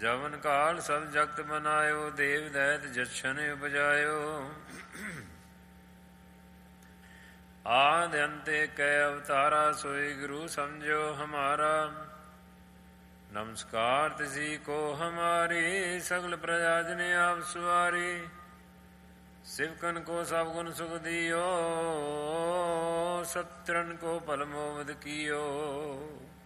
ਜਵਨ ਕਾਲ ਸਭ ਜਗਤ ਬਨਾਇਓ, ਦੇਵ ਦੈਤ ਜਛਨ ਉਪਜਾਇਓ। ਆਦਿ ਅੰਤੇ ਕੈ ਅਵਤਾਰਾ, ਸੋਈ ਗੁਰੂ ਸਮਝੋ ਹਮਾਰਾ। ਨਮਸਕਾਰ ਤਿਸੀ ਕੋ ਹਮਾਰੀ, ਸਗਲ ਪ੍ਰਜਾ ਜਨ ਆਪ ਸੁਆਰੀ। ਸਿਵਕਨ ਕੋ ਸਭ ਗੁਣ ਸੁਖ ਦਿਓ, ਸਤਰਨ ਕੋ ਭਲ ਮੋਵਦ ਕੀਓ।